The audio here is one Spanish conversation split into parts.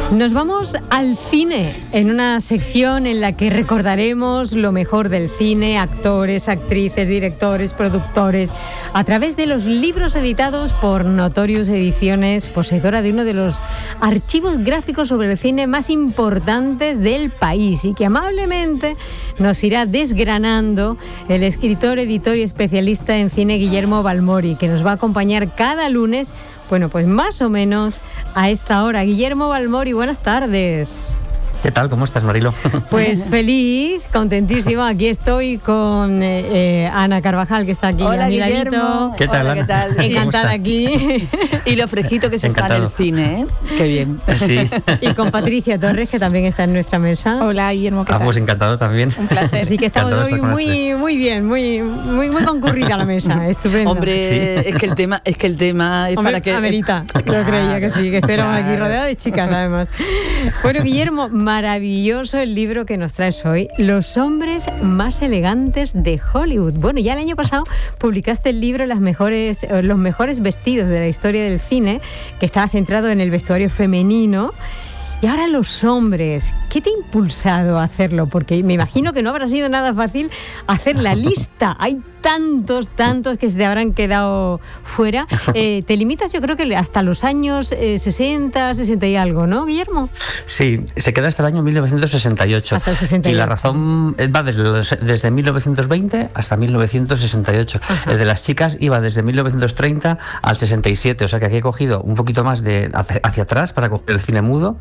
Nos vamos al cine, en una sección en la que recordaremos lo mejor del cine, actores, actrices, directores, productores, a través de los libros editados por Notorious Ediciones, poseedora de uno de los archivos gráficos sobre el cine más importantes del país y que amablemente nos irá desgranando el escritor, editor y especialista en cine Guillermo Balmori, que nos va a acompañar cada lunes. Bueno, pues más o menos a esta hora. Guillermo Balmori, buenas tardes. ¿Qué tal? ¿Cómo estás, Marilo? Pues feliz, contentísima. Aquí estoy con Ana Carvajal, que está aquí. Hola, Guillermo. ¿Qué tal, Hola, Ana? ¿qué tal? Encantada aquí. Y lo fresquito que se está en el cine, ¿eh? Qué bien. Sí. Y con Patricia Torres, que también está en nuestra mesa. Hola, Guillermo, ¿qué tal? Pues encantado también. Un placer. Así que estamos hoy muy bien, muy concurrida la mesa. Estupendo. Hombre, Sí. es que el tema es Hombre, para que... amerita. Lo creía que sí, que estuviéramos aquí rodeados de chicas, además. Bueno, Guillermo, maravilloso el libro que nos traes hoy, Los hombres más elegantes de Hollywood. Bueno, ya el año pasado publicaste el libro Los mejores vestidos de la historia del cine, que estaba centrado en el vestuario femenino. Y ahora los hombres, ¿qué te ha impulsado a hacerlo? Porque me imagino que no habrá sido nada fácil hacer la lista. Hay tantos que se te habrán quedado fuera. Te limitas, yo creo que hasta los años 60 y algo, ¿no, Guillermo? Sí, se queda hasta el año 1968. Hasta el 68. Y la razón va desde 1920 hasta 1968. Ajá. El de las chicas iba desde 1930 al 67. O sea que aquí he cogido un poquito más hacia atrás para coger el cine mudo.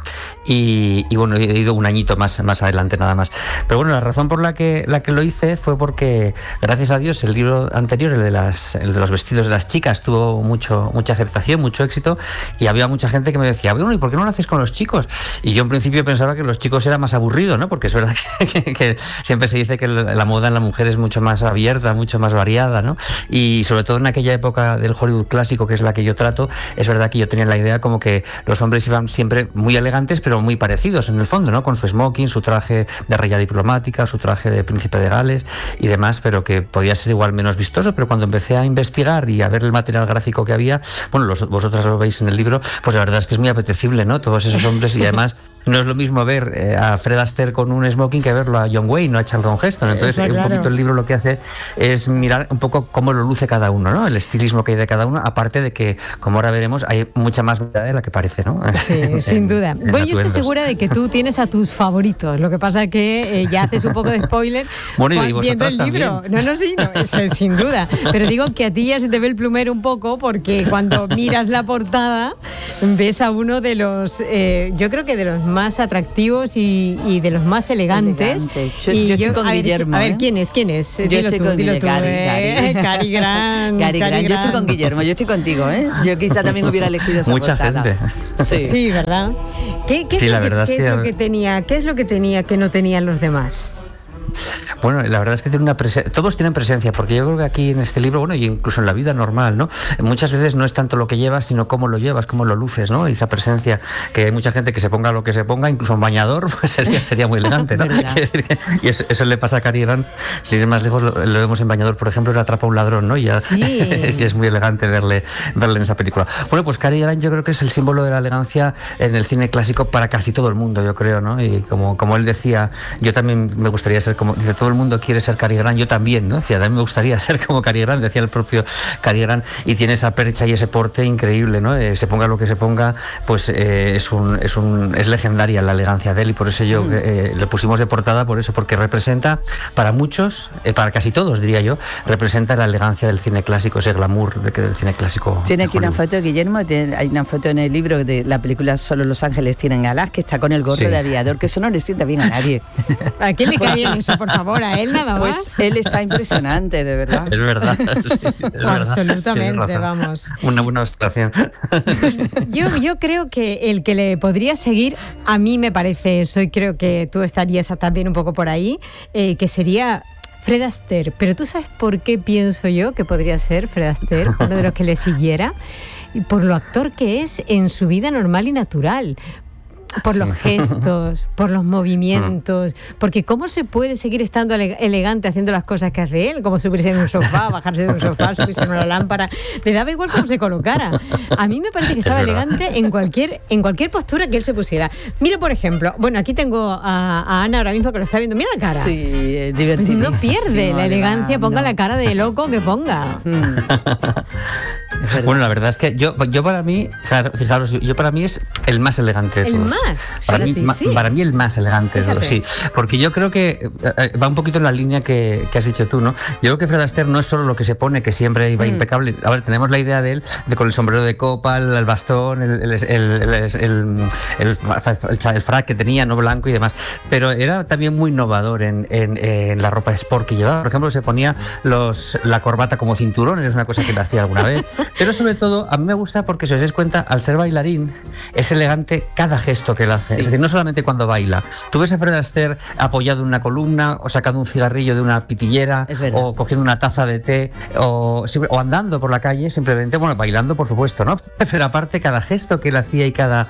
Y bueno, he ido un añito más adelante nada más. Pero bueno, la razón por la que lo hice fue porque, gracias a Dios, el libro anterior, el de los vestidos de las chicas, tuvo mucha aceptación, mucho éxito, y había mucha gente que me decía, bueno, ¿y por qué no lo haces con los chicos? Y yo en principio pensaba que los chicos era más aburrido, ¿no? Porque es verdad que siempre se dice que la moda en la mujer es mucho más abierta, mucho más variada, ¿no? Y sobre todo en aquella época del Hollywood clásico, que es la que yo trato, es verdad que yo tenía la idea como que los hombres iban siempre muy elegantes, pero muy parecidos en el fondo, ¿no? Con su smoking, su traje de reina diplomática, su traje de príncipe de Gales y demás, pero que podía ser igual menos vistoso. Pero cuando empecé a investigar y a ver el material gráfico que había, bueno, vosotras lo veis en el libro, pues la verdad es que es muy apetecible, ¿no? Todos esos hombres, y además no es lo mismo ver a Fred Astaire con un smoking que verlo a John Wayne o a Charlton Heston. Entonces, claro. Un poquito el libro lo que hace es mirar un poco cómo lo luce cada uno, ¿no? El estilismo que hay de cada uno, aparte de que, como ahora veremos, hay mucha más verdad de la que parece, ¿no? Sí, sin duda. Bueno, yo estoy segura de que tú tienes a tus favoritos. Lo que pasa es que ya haces un poco de spoiler bueno, y viendo el libro. Eso es sin duda. Pero digo que a ti ya se te ve el plumero un poco, porque cuando miras la portada ves a uno de los, yo creo que de los más atractivos y de los más elegantes. Yo estoy con Guillermo. A ver, ¿quién es? Yo estoy con Cary Grant. Yo estoy con Guillermo, yo estoy contigo, ¿eh? Yo quizá también hubiera elegido esa mucha portada. gente. Sí, ¿verdad? ¿Qué es lo que tenía que no tenían los demás? Bueno, la verdad es que todos tienen presencia, porque yo creo que aquí en este libro, bueno, y incluso en la vida normal, ¿no? Muchas veces no es tanto lo que llevas, sino cómo lo llevas, cómo lo luces, ¿no? Y esa presencia, que hay mucha gente que se ponga lo que se ponga, incluso un bañador, pues sería muy elegante, ¿no? Y eso le pasa a Cary Grant. Si ir más lejos, lo vemos en bañador, por ejemplo, él atrapa a un ladrón, ¿no? Y ya sí. es muy elegante verle en esa película. Bueno, pues Cary Grant yo creo que es el símbolo de la elegancia en el cine clásico para casi todo el mundo, yo creo, ¿no? Y como él decía, yo también me gustaría ser como... Dice, todo el mundo quiere ser Cary Grant, yo también, ¿no? Decía, a mí me gustaría ser como Cary Grant, decía el propio Cary Grant, y tiene esa percha y ese porte increíble, ¿no? Se ponga lo que se ponga, pues es legendaria la elegancia de él, y por eso yo le pusimos de portada, por eso, porque representa para muchos, para casi todos, diría yo, representa la elegancia del cine clásico, ese glamour del cine clásico. Tiene aquí una foto, Guillermo, hay una foto en el libro de la película Solo los ángeles tienen alas, que está con el gorro de aviador, que eso no le sienta bien a nadie. ¿A quién le cae bien eso, por favor? ¿A él nada más? Pues él está impresionante, de verdad. Es verdad. Absolutamente, vamos. Una buena observación. Yo creo que el que le podría seguir, a mí me parece eso, y creo que tú estarías también un poco por ahí, que sería Fred Astaire. Pero ¿tú sabes por qué pienso yo que podría ser Fred Astaire, uno de los que le siguiera? Y por lo actor que es en su vida normal y natural. por los gestos, por los movimientos, porque ¿cómo se puede seguir estando elegante haciendo las cosas que hace él? Como subirse en un sofá, bajarse de un sofá, subirse en una lámpara, le daba igual cómo se colocara. A mí me parece que estaba elegante en cualquier postura que él se pusiera. Mira, por ejemplo, bueno, aquí tengo a Ana ahora mismo que lo está viendo, mira la cara. Sí, divertido. No pierde la elegancia, ponga la cara de loco que ponga. Bueno, la verdad es que yo para mí, fijaros, yo para mí es el más elegante de todos. El más, para mí el más elegante de todos, sí. Porque yo creo que va un poquito en la línea que has dicho tú, ¿no? Yo creo que Fred Astaire no es solo lo que se pone, que siempre iba impecable. A ver, tenemos la idea de él, de con el sombrero de copa, el bastón, el frac que tenía, no blanco y demás. Pero era también muy innovador en la ropa de sport que llevaba. Por ejemplo, se ponía la corbata como cinturón, es una cosa que le hacía alguna vez. Pero sobre todo, a mí me gusta porque, si os dais cuenta, al ser bailarín, es elegante cada gesto que él hace. Sí. Es decir, no solamente cuando baila. Tú ves a Fred Astaire apoyado en una columna, o sacando un cigarrillo de una pitillera, o cogiendo una taza de té, o andando por la calle, simplemente, bueno, bailando, por supuesto, ¿no? Pero aparte, cada gesto que él hacía y cada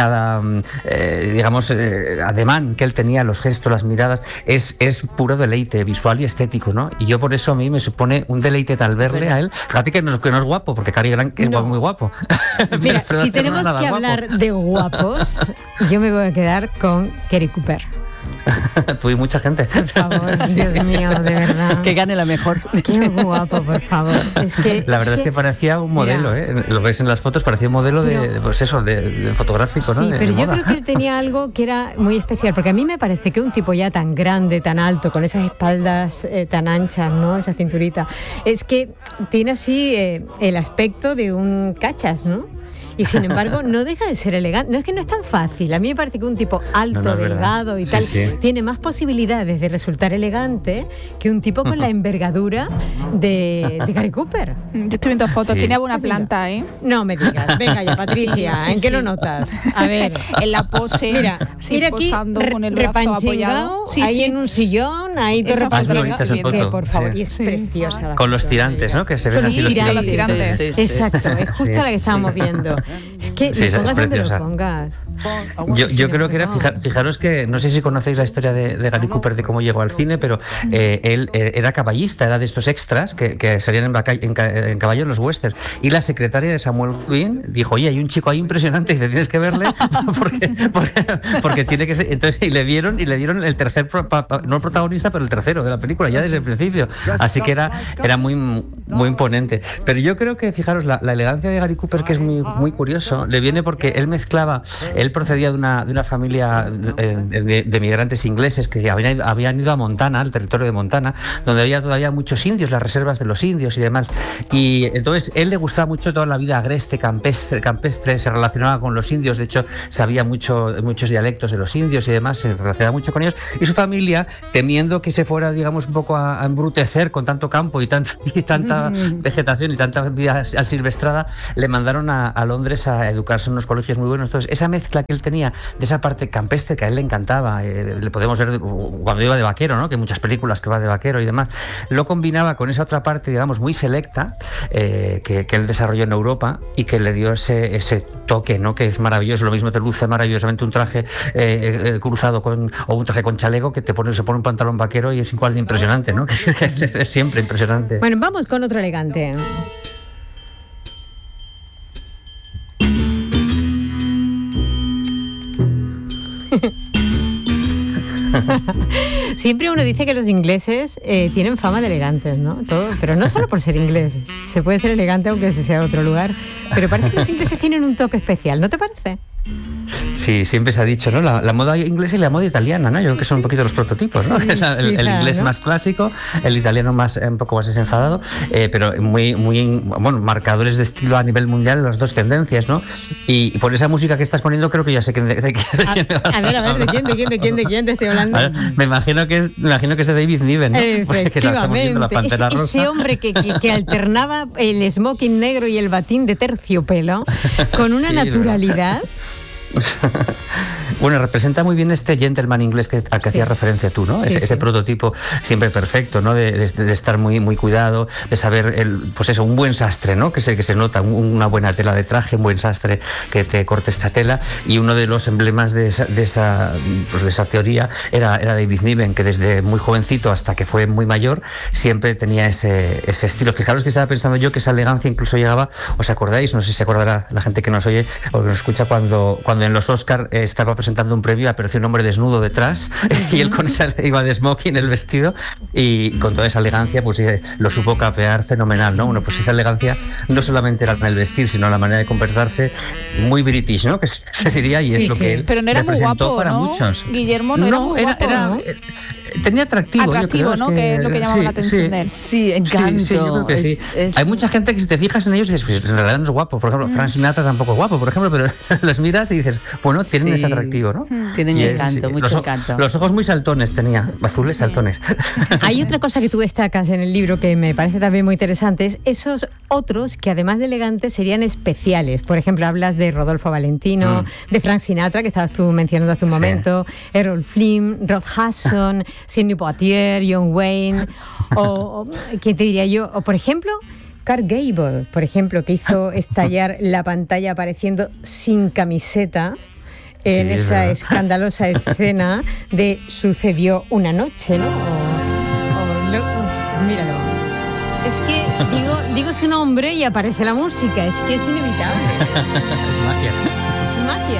ademán que él tenía, los gestos, las miradas, es puro deleite visual y estético, ¿no? Y yo por eso a mí me supone un deleite tal verle a él. Fíjate que no es guapo, porque Cary Grant es muy guapo. Mira, si tenemos que hablar de guapos, yo me voy a quedar con Gary Cooper. Tú y mucha gente. Por favor, Dios mío, de verdad. Que gane la mejor. Qué guapo, por favor. La verdad es que parecía un modelo, ¿eh? Lo ves en las fotos, parecía un modelo de fotográfico, ¿no? Sí, pero yo creo que él tenía algo que era muy especial, porque a mí me parece que un tipo ya tan grande, tan alto, con esas espaldas tan anchas, ¿no? Esa cinturita, es que tiene así el aspecto de un cachas, ¿no? Y sin embargo no deja de ser elegante. No es que no es tan fácil. A mí me parece que un tipo alto, delgado y tal tiene más posibilidades de resultar elegante que un tipo con la envergadura de Gary Cooper. Yo estoy viendo fotos, tiene buena planta, ¿eh? No me digas. Venga ya, Patricia, ¿en qué lo notas? A ver. En la pose. Mira aquí, posando con el brazo apoyado. Ahí en un sillón, ahí todo repanchingado. Que por favor, y es preciosa. Con los tirantes, ¿no? Que se ven así los tirantes. Exacto, es justo la que estábamos viendo. Es que es preciosa. Yo creo que era, fijaros que, no sé si conocéis la historia de Gary Cooper, de cómo llegó al cine, pero él era caballista, era de estos extras que salían en caballo en los westerns, y la secretaria de Samuel Goodwin dijo, oye, hay un chico ahí impresionante, y tienes que verle porque tiene que ser. Entonces, y le dieron el tercer, no el protagonista, pero el tercero de la película, ya desde el principio, así que era muy, muy imponente. Pero yo creo que, fijaros, la elegancia de Gary Cooper, que es muy curioso, le viene porque él procedía de una familia de migrantes ingleses que habían ido a Montana, al territorio de Montana, donde había todavía muchos indios, las reservas de los indios y demás. Y entonces él le gustaba mucho toda la vida agreste, campestre, se relacionaba con los indios, de hecho sabía muchos dialectos de los indios y demás, se relacionaba mucho con ellos, y su familia, temiendo que se fuera, digamos, un poco a embrutecer con tanto campo y tanta vegetación y tanta vida asilvestrada, le mandaron a Londres a educarse en unos colegios muy buenos. Entonces, esa mezcla que él tenía de esa parte campestre que a él le encantaba, le podemos ver cuando iba de vaquero, ¿no? Que hay muchas películas que va de vaquero y demás, lo combinaba con esa otra parte, digamos, muy selecta, que él desarrolló en Europa y que le dio ese toque, ¿no? Que es maravilloso. Lo mismo te luce maravillosamente un traje cruzado o un traje con chaleco, que se pone un pantalón vaquero y es igual de impresionante, ¿no? Que es siempre impresionante. Bueno, vamos con otro elegante. Siempre uno dice que los ingleses tienen fama de elegantes, ¿no? Todo, pero no solo por ser inglés. Se puede ser elegante aunque se sea de otro lugar. Pero parece que los ingleses tienen un toque especial, ¿no te parece? Sí, siempre se ha dicho, ¿no? La moda inglesa y la moda italiana, ¿no? Yo creo que son un poquito los prototipos, ¿no? El inglés, ¿no?, más clásico, el italiano un poco más desenfadado, pero muy, bueno, marcadores de estilo a nivel mundial, las dos tendencias, ¿no? Y por esa música que estás poniendo, creo que ya sé de quién me vas a hablar. A ver, ¿de quién te estoy hablando? Ver, me imagino que es de David Niven, ¿no? Efectivamente, la Pantera Rosa. Ese hombre que alternaba el smoking negro y el batín de terciopelo con una naturalidad. Bueno, representa muy bien este gentleman inglés al que hacías referencia tú, ¿no? Ese prototipo siempre perfecto, ¿no? De estar muy, muy cuidado, de saber, pues eso, un buen sastre, ¿no? Que se nota, una buena tela de traje, un buen sastre que te corte esa tela. Y uno de los emblemas de esa teoría era David Niven, que desde muy jovencito hasta que fue muy mayor siempre tenía ese estilo. Fijaros que estaba pensando yo que esa elegancia incluso llegaba, ¿os acordáis? No sé si se acordará la gente que nos oye o que nos escucha cuando en los Oscar estaba presentando un premio, apareció un hombre desnudo detrás y él con esa iba de smoking el vestido y con toda esa elegancia pues lo supo capear fenomenal, ¿no? Bueno, pues esa elegancia no solamente era en el vestir, sino la manera de comportarse muy british, ¿no? Que se diría, y es lo que él pero no era muy guapo, para ¿no? Muchos. Guillermo no era muy guapo, ¿no? Tenía atractivo, yo creo, ¿no? Que es lo que llamaba la atención de él. Sí, encanto. Sí, yo creo que sí. Hay mucha gente que si te fijas en ellos dices, pues en realidad no es guapo. Por ejemplo, Frank Sinatra tampoco es guapo, por ejemplo, pero los miras y dices, bueno, tienen ese atractivo, ¿no? Tienen encanto, mucho encanto. Los ojos muy saltones tenía, azules saltones. Hay otra cosa que tú destacas en el libro que me parece también muy interesante, es esos otros que además de elegantes serían especiales. Por ejemplo, hablas de Rodolfo Valentino, de Frank Sinatra, que estabas tú mencionando hace un momento, Errol Flynn, Rod Hudson, Sidney Poitier, John Wayne, o ¿qué te diría yo? O por ejemplo, Clark Gable, por ejemplo, que hizo estallar la pantalla apareciendo sin camiseta en esa escandalosa escena de Sucedió una noche, ¿no? Míralo. Es que digo su nombre y aparece la música, es que es inevitable. Es magia. Es magia.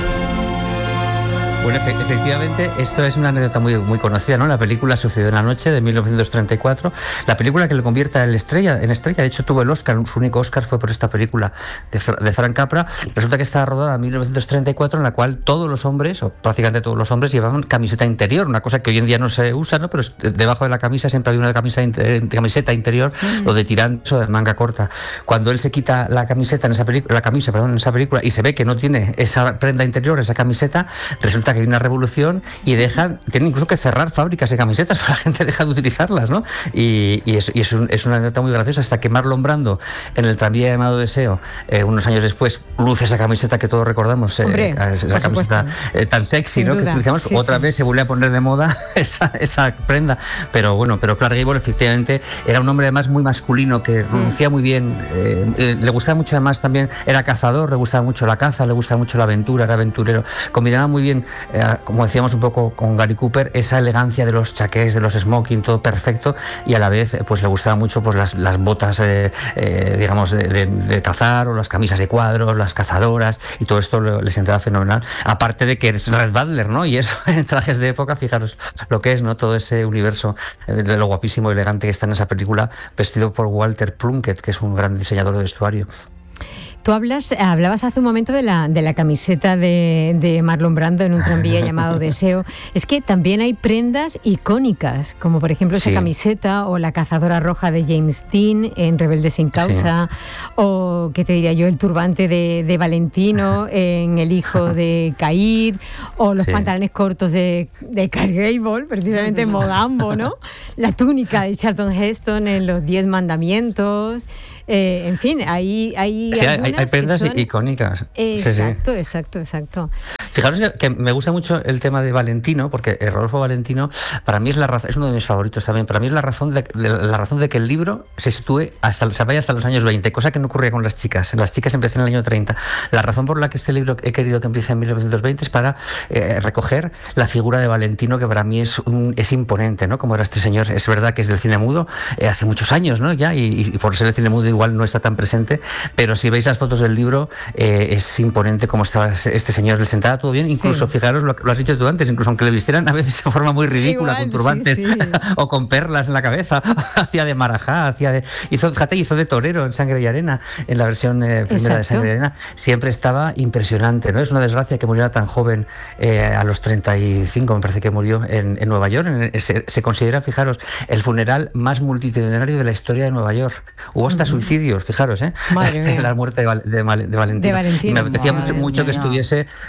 Bueno, efectivamente, esto es una anécdota muy, muy conocida, ¿no? La película Sucedió en la noche, de 1934, la película que le convierte en estrella, de hecho tuvo el Oscar, su único Oscar fue por esta película de Frank Capra. Resulta que estaba rodada en 1934, en la cual todos los hombres, o prácticamente todos los hombres, llevaban camiseta interior, una cosa que hoy en día no se usa, ¿no? Pero debajo de la camisa siempre había una camiseta interior o de tirantes o de manga corta. Cuando él se quita la camisa en esa película y se ve que no tiene esa prenda interior, esa camiseta, resulta que hay una revolución y tienen incluso que cerrar fábricas de camisetas para la gente deja de utilizarlas, ¿no? Y es una anécdota muy graciosa, hasta que Marlon Brando en el tranvía llamado Deseo, unos años después, luce esa camiseta que todos recordamos, esa camiseta tan sexy, ¿no? Que utilizamos otra vez, se vuelve a poner de moda esa prenda. Pero Clark Gable efectivamente era un hombre además muy masculino, que lucía muy bien, le gustaba mucho, además también era cazador, le gustaba mucho la caza, le gustaba mucho la aventura, era aventurero, combinaba muy bien, como decíamos un poco con Gary Cooper, esa elegancia de los chaqués, de los smoking, todo perfecto, y a la vez pues le gustaba mucho pues las botas digamos de cazar, o las camisas de cuadros, las cazadoras, y todo esto le sentaba fenomenal, aparte de que es Red Butler, ¿no? Y eso en trajes de época, fijaros lo que es, ¿no? Todo ese universo de lo guapísimo y elegante que está en esa película, vestido por Walter Plunkett, que es un gran diseñador de vestuario. Tú hablabas hace un momento de la camiseta de Marlon Brando en un tranvía llamado Deseo. Es que también hay prendas icónicas, como por ejemplo esa camiseta, o la cazadora roja de James Dean en Rebelde sin causa, o qué te diría yo, el turbante de Valentino en El hijo de Caín, o los pantalones cortos de Clark Gable, precisamente en Mogambo, ¿no? La túnica de Charlton Heston en Los 10 mandamientos. En fin, hay prendas icónicas. Exacto. Fijaros que me gusta mucho el tema de Valentino, porque Rodolfo Valentino para mí es uno de mis favoritos también. Para mí es la razón de que el libro se vaya hasta los años 20, cosa que no ocurría con las chicas. Las chicas empiezan en el año 30. La razón por la que este libro he querido que empiece en 1920 es para recoger la figura de Valentino, que para mí es imponente, ¿no? Como era este señor. Es verdad que es del cine mudo hace muchos años, ¿no? Ya, y por ser del cine mudo igual no está tan presente, pero si veis las fotos del libro es imponente cómo estaba este señor. Le sentaba todo bien, incluso fijaros lo has dicho tú antes, incluso aunque le vistieran a veces de forma muy ridícula, igual, con turbantes o con perlas en la cabeza, hacía de marajá, hizo de torero en Sangre y Arena, en la versión primera de Sangre y Arena. Siempre estaba impresionante, ¿no? Es una desgracia que muriera tan joven, a los 35 me parece que murió en Nueva York. Se considera, fijaros, el funeral más multitudinario de la historia de Nueva York. Hubo hasta suicidios, fijaros, en la muerte de Valentino. Y me apetecía mucho que estuviese, porque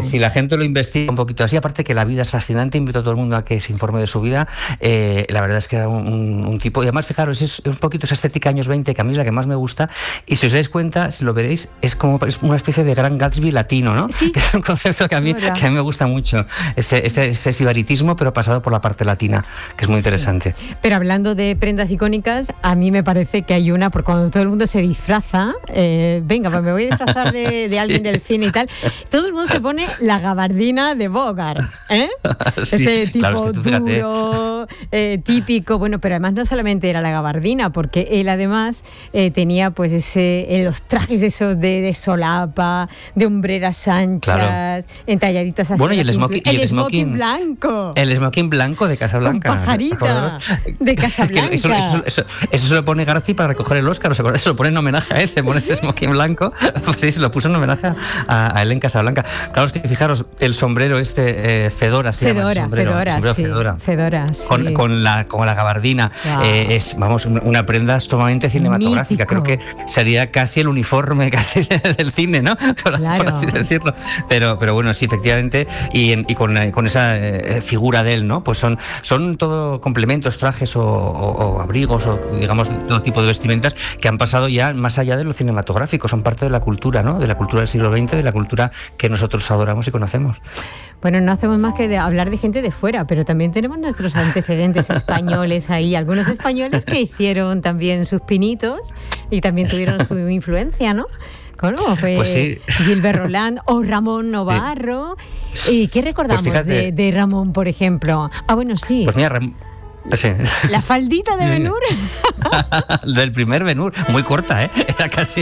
si la gente lo investiga un poquito así, aparte que la vida es fascinante, invito a todo el mundo a que se informe de su vida. La verdad es que era un tipo, y además fijaros, es un poquito esa estética años 20 que a mí es la que más me gusta, y si os dais cuenta, si lo veréis, es una especie de Gran Gatsby latino, ¿no? Sí. Que es un concepto que a mí me gusta mucho, ese sibaritismo pero pasado por la parte latina, que es muy interesante. Sí. Pero hablando de prendas icónicas, a mí me parece que hay una, porque cuando todo el mundo se disfraza, venga, pues me voy a disfrazar de alguien del cine y tal, todo el mundo se pone la gabardina de Bogart, Sí, ese tipo claro, es que tú fíjate, duro, típico, bueno, pero además no solamente era la gabardina, porque él además tenía pues los trajes esos de solapa, de hombreras anchas, entalladitos así. Bueno, y el smoking blanco. El smoking blanco de Casablanca. Con pajarita de Casablanca. Eso se lo pone Garci para recoger el Oscar, ¿os acordáis? Se lo pone en homenaje a él, se pone ese smoking blanco. Pues sí, se lo puso en homenaje a él en Casablanca. Claro, es que fijaros, el sombrero Fedora se llama. Fedora, sí. Con la gabardina. Wow. Es, vamos, una prenda sumamente cinematográfica. Mítico. Creo que sería casi el uniforme casi del cine, ¿no? Por así decirlo. Pero bueno, sí, efectivamente, y con esa figura de él, ¿no? Pues son todo complementos, trajes o abrigos o digamos todo tipo de vestimentas que han pasado ya más allá de lo cinematográfico, son parte de la cultura, ¿no? De la cultura del siglo XX, de la cultura que nosotros adoramos y conocemos. Bueno, no hacemos más que hablar de gente de fuera, pero también tenemos nuestros antecedentes españoles ahí, algunos españoles que hicieron también sus pinitos y también tuvieron su influencia, ¿no? ¿Cómo fue? Pues sí. Gilbert Roland o Ramón Novarro. ¿Y qué recordamos pues de Ramón, por ejemplo? Ah, bueno, sí. Pues mira, sí. La faldita de Ben-Hur. Del primer Ben-Hur, muy corta, era casi.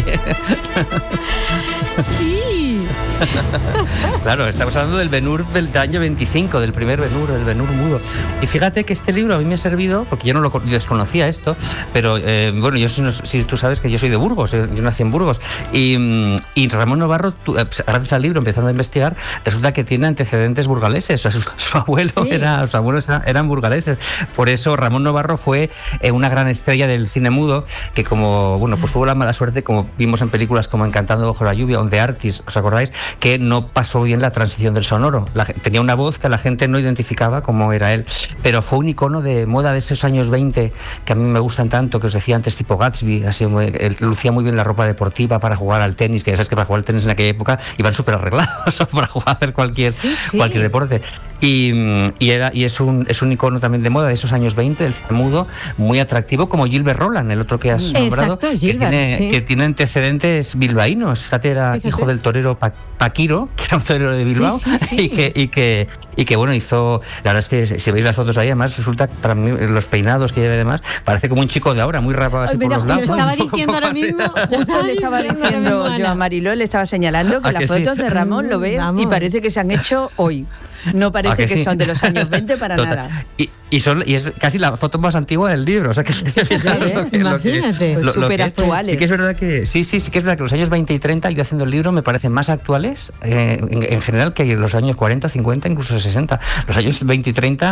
Sí. Claro, estamos hablando del Ben-Hur del año 25, del primer Ben-Hur, del Ben-Hur mudo. Y fíjate que este libro a mí me ha servido, porque yo no lo desconocía esto, pero bueno, yo si tú sabes que yo soy de Burgos, yo nací en Burgos, y Ramón Novarro, gracias al libro, empezando a investigar, resulta que tiene antecedentes burgaleses, o sea, su abuelo eran burgaleses. Por eso Ramón Novarro fue una gran estrella del cine mudo, que como, bueno, pues tuvo la mala suerte, como vimos en películas como Encantando bajo la lluvia, On the Artist, ¿os acordáis? Que no pasó bien la transición del sonoro. Tenía una voz que la gente no identificaba como era él, pero fue un icono de moda de esos años 20 que a mí me gustan tanto, que os decía antes, tipo Gatsby, así él lucía muy bien la ropa deportiva para jugar al tenis, que ya sabes que para jugar al tenis en aquella época iban súper arreglados para jugar a hacer cualquier deporte. Y es un icono también de moda de esos años 20, el cine mudo, muy atractivo, como Gilbert Roland, el otro que has nombrado. Exacto, Gilbert, que tiene antecedentes bilbaínos. Fíjate, era hijo del torero Paquiro, que era un torero de Bilbao, sí. Y que bueno, hizo, la verdad es que si veis las fotos ahí, además resulta, para mí, los peinados que lleva y demás, parece como un chico de ahora, muy rapado así por los lados. Lo estaba diciendo ahora mismo. Justo le estaba diciendo yo a Mariló, le estaba señalando que las fotos de Ramón lo ves y parece que se han hecho hoy. No parece que son de los años 20 para nada. Y es casi la foto más antigua del libro, o sea que imagínate, súper actuales. Sí que es verdad que sí que es verdad que los años 20 y 30, yo haciendo el libro, me parecen más actuales en general que los años 40, 50, incluso 60. Los años 20 y 30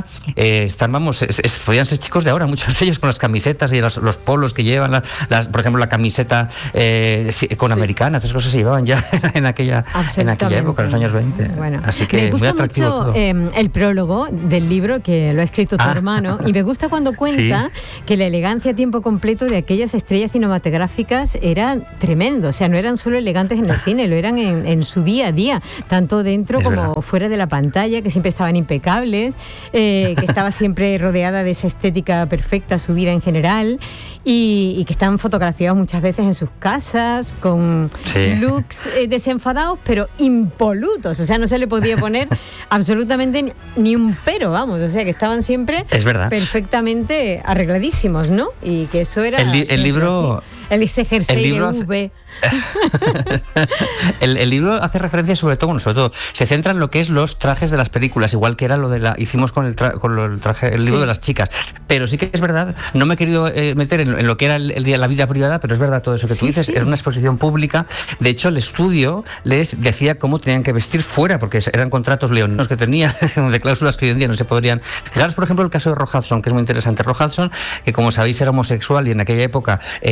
podían ser chicos de ahora, muchos de ellos con las camisetas y los polos que llevan, por ejemplo la camiseta con americana, esas cosas se llevaban ya en aquella época, en los años 20. Bueno, así que me gusta muy atractivo mucho el prólogo del libro, que lo ha escrito tu hermano, y me gusta cuando cuenta que la elegancia a tiempo completo de aquellas estrellas cinematográficas era tremendo, o sea, no eran solo elegantes en el cine, lo eran en su día a día, tanto dentro como fuera de la pantalla, que siempre estaban impecables, que estaba siempre rodeada de esa estética perfecta, su vida en general, y que están fotografiados muchas veces en sus casas, con looks desenfadados, pero impolutos, o sea, no se le podía poner absolutamente ni un pero, vamos, o sea, que estaban siempre perfectamente arregladísimos, ¿no? Y que eso era el libro así. Ese jersey de V. El libro hace referencia sobre todo, se centra en lo que es los trajes de las películas, igual que era lo de hicimos con el libro de las chicas, pero sí que es verdad, no me he querido meter en lo que era la vida privada, pero es verdad todo eso que tú dices, era una exposición pública. De hecho, el estudio les decía cómo tenían que vestir fuera, porque eran contratos leoninos que tenía, de cláusulas que hoy en día no se podrían. Fijaros, por ejemplo, el caso de Rock Hudson, que es muy interesante. Rock Hudson, que como sabéis era homosexual y en aquella época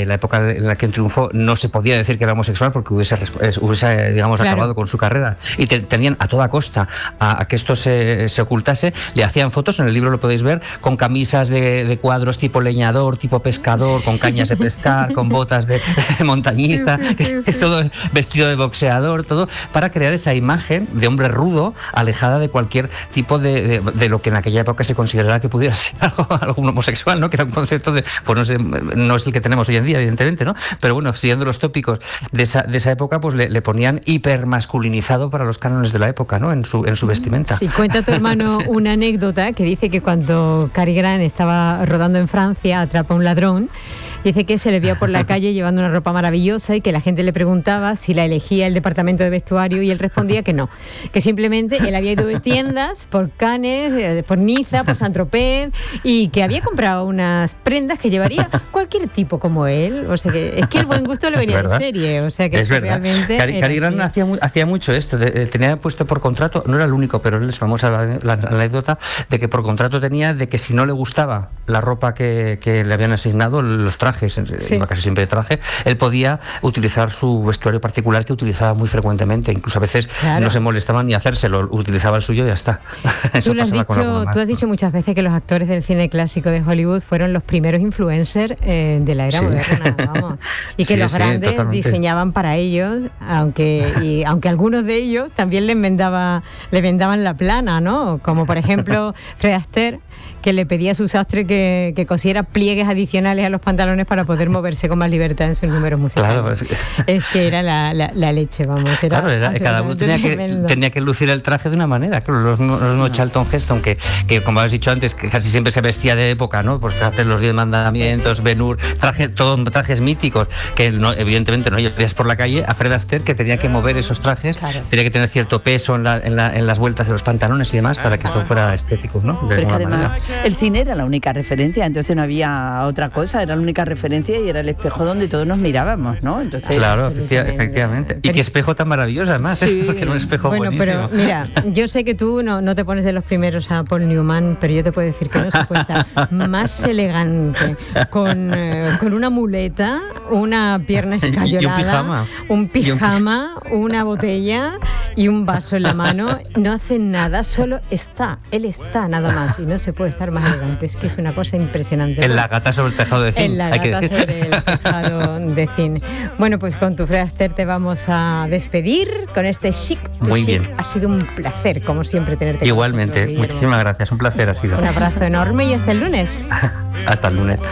la época en la que triunfó no se podía decir que era homosexual porque hubiese digamos, claro, acabado con su carrera, y tenían a toda costa a que esto se ocultase. Le hacían fotos, en el libro lo podéis ver, con camisas de cuadros tipo leñador, tipo pescador, con cañas de pescar, con botas de montañista, todo vestido de boxeador, todo para crear esa imagen de hombre rudo, alejada de cualquier tipo de lo que en aquella época se consideraba que pudiera ser algo homosexual, ¿no? Que era un concepto de, pues no sé, no es el que tenemos hoy en día, evidentemente, ¿no? Pero bueno, siguiendo los tópicos de esa época, pues le ponían hipermasculinizado para los cánones de la época, ¿no? En su vestimenta. Sí, cuenta tu hermano una anécdota que dice que cuando Cary Grant estaba rodando en Francia, atrapa a un ladrón. Dice que se le vio por la calle llevando una ropa maravillosa y que la gente le preguntaba si la elegía el departamento de vestuario y él respondía que no, que simplemente él había ido de tiendas por Cannes, por Niza, por Saint-Tropez y que había comprado unas prendas que llevaría cualquier tipo como él. O sea que es que el buen gusto le venía en serie. O sea que es realmente Cary Grant hacía mucho esto. Tenía puesto por contrato, no era el único, pero él es famosa la anécdota de que por contrato tenía de que si no le gustaba la ropa que le habían asignado, los trajes, iba casi siempre de traje, él podía utilizar su vestuario particular que utilizaba muy frecuentemente, incluso a veces no se molestaban ni hacérselo, utilizaba el suyo y ya está. Tú has dicho muchas veces que los actores del cine clásico de Hollywood fueron los primeros influencers de la era moderna, vamos, y que los grandes diseñaban para ellos, aunque algunos de ellos también le vendaban la plana, ¿no? Como por ejemplo Fred Astaire, que le pedía a su sastre que cosiera pliegues adicionales a los pantalones para poder moverse con más libertad en sus números musicales. Claro, pues, es que era la leche, vamos. Cada uno tenía que lucir el traje de una manera. Claro, los no Charlton Heston, que como has dicho antes, que casi siempre se vestía de época, ¿no? Pues los 10 mandamientos, Ben-Hur, todos trajes míticos, que evidentemente no llevarías por la calle. A Fred Astaire, que tenía que mover esos trajes, tenía que tener cierto peso en las vueltas de los pantalones y demás para que eso fuera estético, ¿no? Pero que además el cine era la única referencia, entonces no había otra cosa, era la única referencia y era el espejo donde todos nos mirábamos, ¿no? Entonces, claro, efectivamente. Y qué espejo tan maravilloso, además. Sí. Era un espejo buenísimo. Pero mira, yo sé que tú no te pones de los primeros a Paul Newman, pero yo te puedo decir que no se puede estar más elegante con una muleta, una pierna escayolada, un pijama, una botella y un vaso en la mano. No hace nada, solo está. Él está nada más y no se puede estar más elegante. Es que es una cosa impresionante. En la gata sobre el tejado de zinc. En la gata sobre el tejado de zinc. Bueno, pues con tu Fred Astaire te vamos a despedir con este Chic to Muy Chic. bien. Ha sido un placer, como siempre, tenerte. Igualmente, muchísimas gracias. Un placer ha sido. Un abrazo enorme y hasta el lunes. Hasta el lunes.